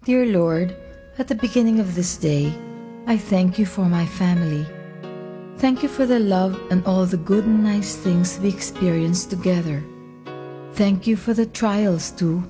Dear Lord, at the beginning of this day, I thank you for my family. Thank you for the love and all the good and nice things we experience together. Thank you for the trials too,